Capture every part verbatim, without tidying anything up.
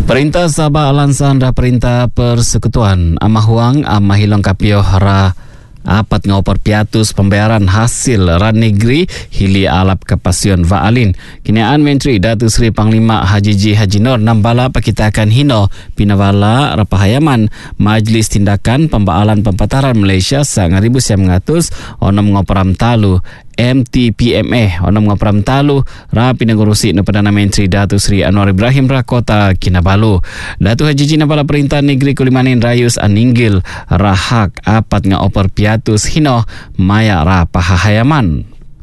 Perintah Sabah Alansan dah perintah Persekutuan Amah Huang Amah Hilong Kapio Hara apat ngopor piatus pembayaran hasil ran negeri hili alap kepasion Vaalin. Kiniaan Menteri Datuk Seri Panglima Haji J. Haji Nur nambala pakitakan hino pinawala rapahayaman Majlis Tindakan Pembaalan Pempataran Malaysia sang ribu siam ngatus onom ngoperam talu M T P M A onom ngoperam talu ra pinangurusi no Perdana Menteri Datuk Seri Anwar Ibrahim Rakota Kinabalu. Datuk Haji J nambala perintah negeri Kulimanin Rayus Aninggil rahak apat ngopor piatus hino maya ra pahahayaman.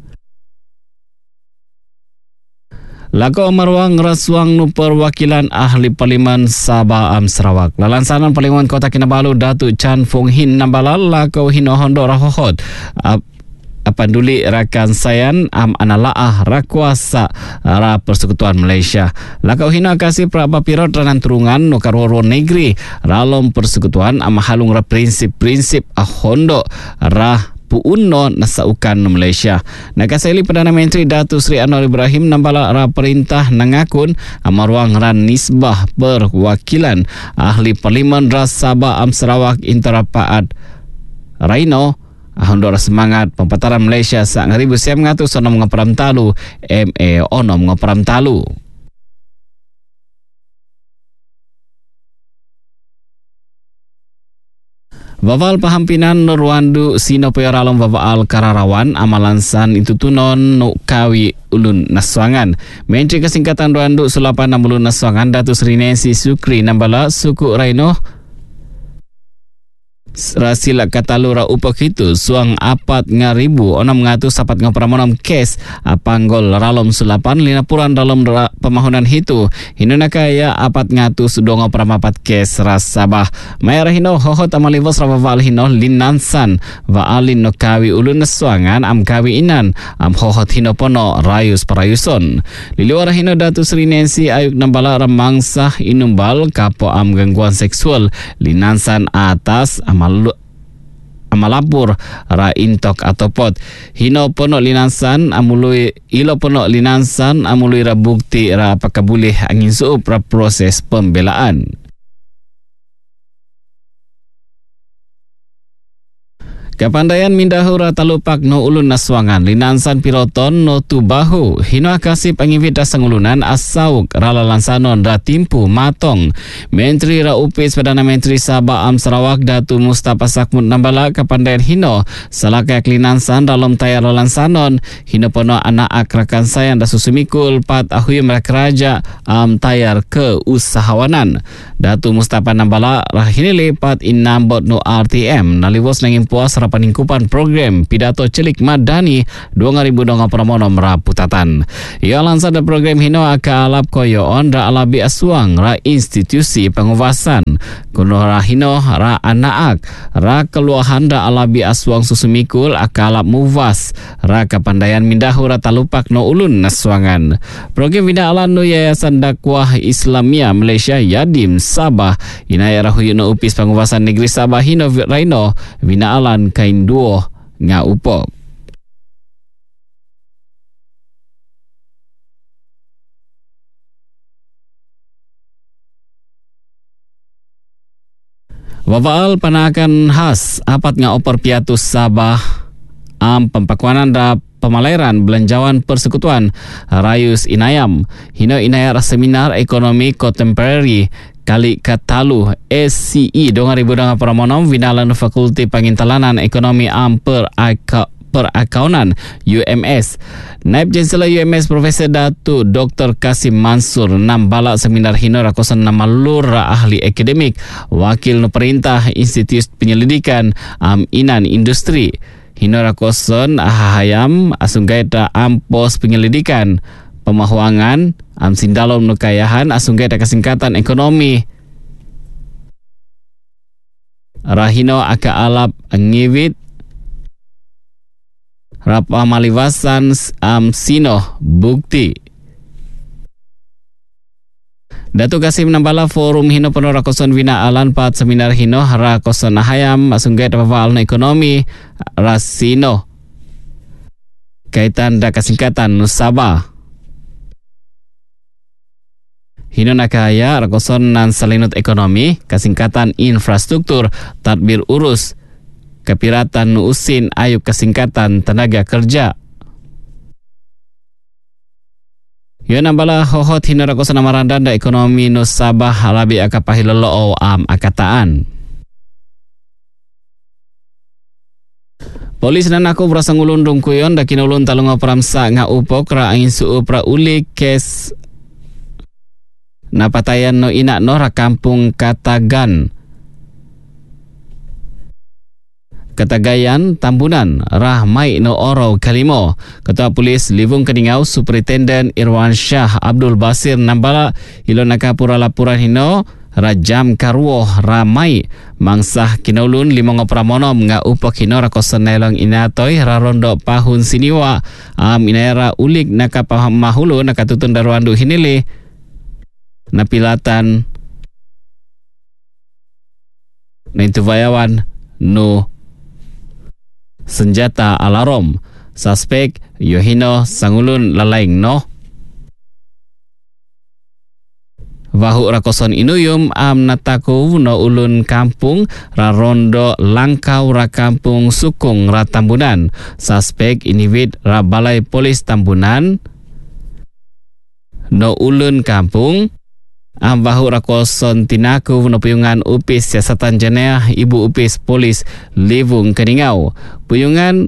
Lako Marwang Rasuang nu Perwakilan Ahli Parlimen Sabah Am Sarawak. Lalansanan Parlimen Kota Kinabalu Datuk Chan Fong Hin nambala lako hino hondo rahohot apanduli rakan sayan am analaah rakuasa ra Persekutuan Malaysia. Lakau hina kasih praba pirot ranan turungan no karwaro negeri ralom Persekutuan am halung ra prinsip-prinsip ahondo ra puuno nasaukan no Malaysia. Nakasali Perdana Menteri Datuk Seri Anwar Ibrahim nambala ra perintah nangakun amarwang ran nisbah perwakilan ahli Parlimen Ras Sabah Am Sarawak Interapaat Raino Ahondora semangat pempataran Malaysia sang ribu siam ngatus onom ngaperam talu M A onom ngaperam talu. Wawal pahampinan Nurwandu Sino Peyoralom Wawal Kararawan amalansan itu tunon no kawi ulun naswangan. Menteri Kesingkatan Rwandu Sulapan enam ulun naswangan Datuk Seri Nancy Sukri nambala suku Raino rasila katalura upak itu suang apat ngaribu onam ngatus sapat ngaparamonam kes apanggol ralom sulapan linapuran dalam pemahunan hitu hinuna kaya apat ngatus dua ngaparapapat kes ras Sabah mayara hino hohot amalivos rawaval hino linansan vaalin no kawi ulun neswangan am kawi inan am hohot hino pono rayus parayuson liliwara hino Datuk Seri Nancy ayuk nambala ramangsah inumbal kapo am gangguan seksual linansan atas am amalapur ra intok atau pot hino pono linansan amului ilo pono linansan amului ra bukti ra pakabulih angin suup ra proses pembelaan. Kapandaian mindahura talupak no ulun naswangan linansan piroton no tubahu hino akasi pangivita sangulunan asauk ralalansanon ra timpu matong. Menteri ra upis Perdana Menteri Sabah Am Sarawak Datu Mustafa Sakmud nambala kapandaian hino salakayak linansan dalam tayar lalansanon hino pono anak akrakan sayan da susumikul pat ahui merakeraja am tayar ke usahawanan. Datu Mustafa nambala rahini lepat inambot no R T M naliwos nanging puas paningkupan program pidato celik madani dua ribu dua pramono meraputatan. Ia lansar da program hino aka alap koyo on ra alabi asuang ra institusi penguvasan kuno ra hino ra anaak ra keluahan ra alabi asuang susumikul aka alap muvas ra kapandaian mindahu ra talupak no ulun naswangan. Program binaan no Yayasan Dakwah Islamia Malaysia Yadim Sabah inaya rahuyu no upis penguvasan negeri Sabah hino raino binaan kain duo nga upok. Wawaal panakan khas apat nga opor piatus Sabah am pempakuanan da pemalairan belanjawan Persekutuan Rayus Inayam hino inayar seminar ekonomi contemporary kali katalu S C E dua ribu dua pramonom vinalan Fakulti Pangintalanan Ekonomi Am per Aka Perakaunan U M S. Naib Chancellor U M S Profesor Datu Doktor Kasim Mansur nambala seminar hino rakosan nama lura ahli akademik wakil no perintah Institut Penyelidikan Am Inan Industri hino rakosan ahayam asunggaita ampos penyelidikan pemahuangan am sindalom nukayahan asunggaita kesingkatan ekonomi rahino aka alap ngivit rapa maliwasan am sino bukti. Datu Kasim nambala forum hino penuh rakosan wina alan pat seminar hino rakosan ahayam asunggaita pavaal ekonomi rasino kaitan da kesingkatan Nusabah Hinonakaya rakoson nan salinut ekonomi kasingkatan infrastruktur tadbir urus kepiratan nu usin ayuk kasingkatan tenaga kerja. Yon ambala hohot hina rakoson amarandan da ekonomi nu Sabah labi akapahilolo am akataan. Polis nan aku berasang ulun rungkuyon da kinulun talunga peramsa nga upok ra angin suu pra ulik kes napatayan no ina no ra kampung Katagan Katagayan Tambunan Rahmai no Oro Kalimo. Ketua Polis Livung Keningau Superintenden Irwan Shah Abdul Basir nambala ilon nakapura laporan hino rajam karuo ramai mangsah kinaulun limong pramonom nga upok hino rakosan nelong inatoy rarondo pahun siniwa am inaera ulik nakapamahulu nakatutun darwandu hinili napilatan na intubayawan no senjata alarm suspek yohino sangulun lalaing no Wahu rakoson inuyum am nataku no ulun kampung rarondo langkau ra kampung Sukung ra Tambunan. Suspek iniwit ra balai polis Tambunan no ulun kampung am wahu rakoson tinaku no puyungan upis siasatan jenayah ibu upis polis Livung Keningau. Puyungan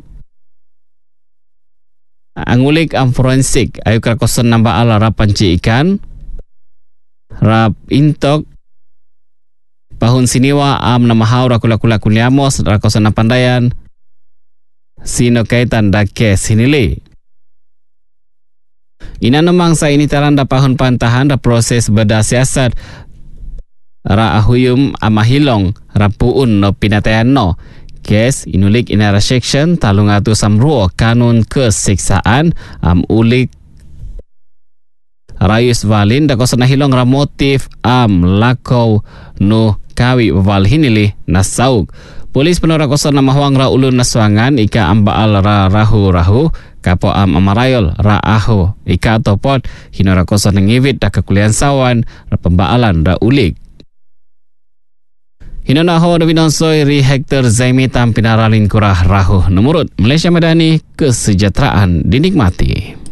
angulik am forensik ayuk rakoson namba ala rapanci ikan rap intok pahun siniwa am namahau rakula-kula kuliamos rakosan napandayan sino kaitan dake sinili. Ina namang sa initaran da pahun pantahan da proses beda siasat ra ahuyum amahilong rapuun no pinatayan no kes inulik inara section talung atu samruo kanun kesiksaan am ulik Rayus Valin da kosan nahilong ra motif am lakaw no kawi wal hinili nasaug. Polis penora kosan namahuang ra ulun naswangan ika ambaal ra rahu-rahu kapo am amarayol ra aho ika topot hinora kosan ngivit da kakulian sawan ra pembaalan ra ulik. Hinona ho da binonsoy ri Hector Zaimi tam pinaralin kurah rahu. Nomorot Malaysia Madani, kesejahteraan dinikmati.